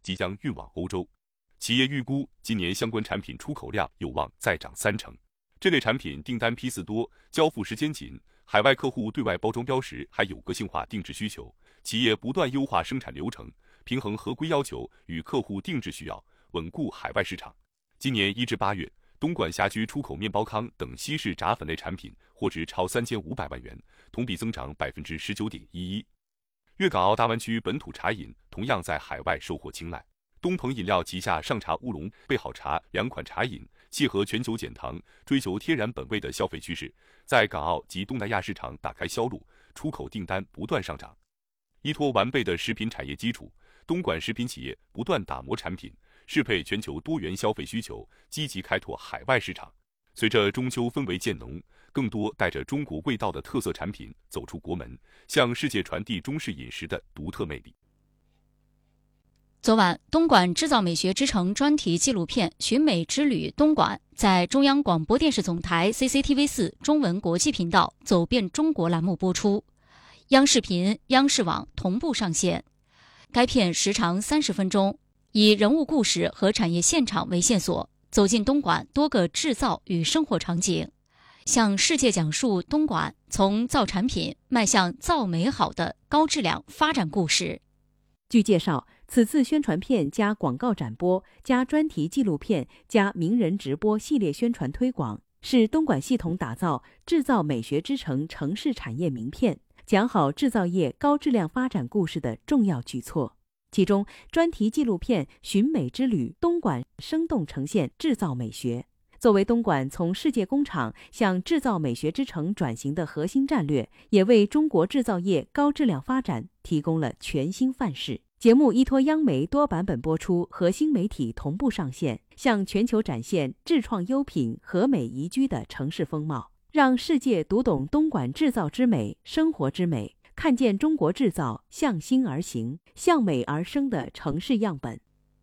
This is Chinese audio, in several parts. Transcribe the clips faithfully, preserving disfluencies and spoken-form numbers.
即将运往欧洲。企业预估今年相关产品出口量有望再涨三成。这类产品订单批次多，交付时间紧，海外客户对外包装标识还有个性化定制需求，企业不断优化生产流程，平衡合规要求与客户定制需要，稳固海外市场。今年一至八月，东莞辖区出口面包糠等西式炸粉类产品货值超三千五百万元，同比增长百分之十九点一一。粤港澳大湾区本土茶饮同样在海外收获青睐。东鹏饮料旗下上茶乌龙、备好茶两款茶饮，契合全球减糖、追求天然本味的消费趋势，在港澳及东南亚市场打开销路，出口订单不断上涨。依托完备的食品产业基础，东莞食品企业不断打磨产品，适配全球多元消费需求，积极开拓海外市场。随着中秋氛围渐浓，更多带着中国味道的特色产品走出国门，向世界传递中式饮食的独特魅力。 昨晚，东莞制造美学之城专题纪录片《寻美之旅东莞》在中央广播电视总台 C C T V 四 中文国际频道走遍中国栏目播出，央视频、央视网同步上线。该片时长三十分钟，以人物故事和产业现场为线索，走进东莞多个制造与生活场景，向世界讲述东莞从造产品迈向造美好的高质量发展故事。 据介绍，此次宣传片加广告展播加专题纪录片加名人直播系列宣传推广，是东莞系统打造制造美学之城城市产业名片，讲好制造业高质量发展故事的重要举措。其中，专题纪录片《寻美之旅东莞》生动呈现制造美学，作为东莞从世界工厂向制造美学之城转型的核心战略，也为中国制造业高质量发展提供了全新范式。节目依托央媒多版本播出，核心媒体同步上线，向全球展现智创优品、和美宜居的城市风貌，让世界读懂东莞制造之美、生活之美，看见中国制造向心而行、向美而生的城市样本。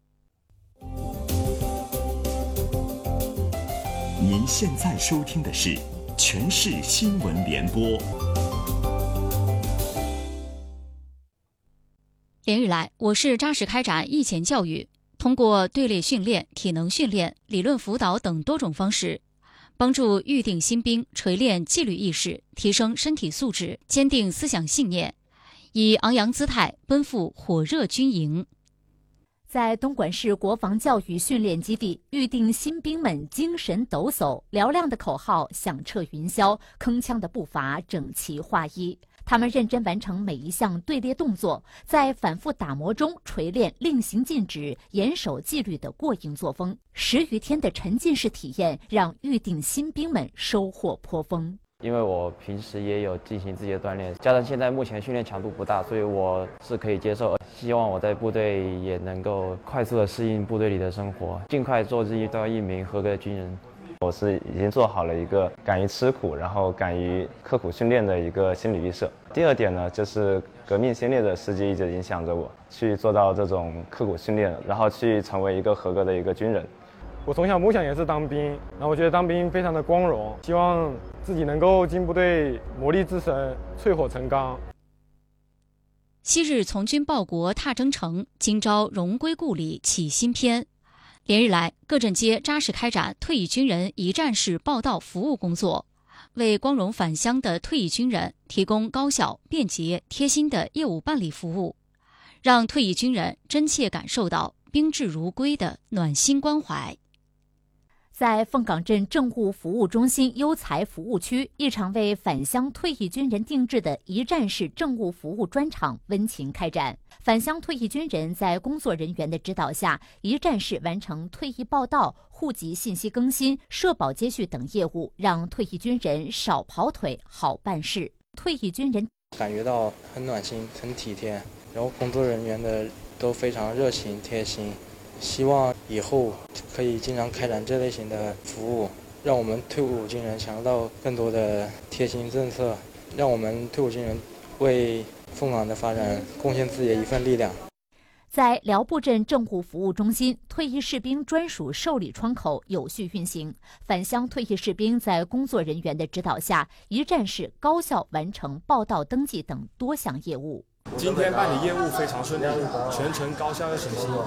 您现在收听的是全市新闻联播。 连日来，我市扎实开展役前教育，通过队列训练、体能训练、理论辅导等多种方式，帮助预定新兵锤炼纪律意识，提升身体素质，坚定思想信念，以昂扬姿态奔赴火热军营。 在东莞市国防教育训练基地，预定新兵们精神抖擞，嘹亮的口号响彻云霄，铿锵的步伐整齐划一。他们认真完成每一项队列动作，在反复打磨中锤炼令行禁止、严守纪律的过硬作风。十余天的沉浸式体验，让预定新兵们收获颇丰。 因为我平时也有进行自己的锻炼，加上现在目前训练强度不大，所以我是可以接受。希望我在部队也能够快速的适应部队里的生活，尽快做自己到一名合格的军人。我是已经做好了一个敢于吃苦，然后敢于刻苦训练的一个心理预设。第二点呢，就是革命先烈的事迹一直影响着我，去做到这种刻苦训练，然后去成为一个合格的一个军人。 我从小梦想也是当兵，然后我觉得当兵非常的光荣，希望自己能够进部队磨砺自身，淬火成钢。 昔日从军报国踏征程，今朝荣归故里启新篇。连日来，各镇街扎实开展退役军人一站式报到服务工作，为光荣返乡的退役军人提供高效、便捷、贴心的业务办理服务，让退役军人真切感受到宾至如归的暖心关怀。 在凤岗镇政务服务中心优才服务区，一场为返乡退役军人定制的一站式政务服务专场温情开展。返乡退役军人在工作人员的指导下，一站式完成退役报到、户籍信息更新、社保接续等业务，让退役军人少跑腿、好办事。退役军人感觉到很暖心、很体贴，然后工作人员的都非常热情贴心。希望以后可以经常开展这类型的服务，让我们退伍军人享受到更多的贴心政策，让我们退伍军人为凤岗的发展贡献自己的一份力量。 在辽埠镇政务服务中心，退役士兵专属受理窗口有序运行，返乡退役士兵在工作人员的指导下，一站式高效完成报到登记等多项业务。 今天办理业务非常顺利，全程高效又省心。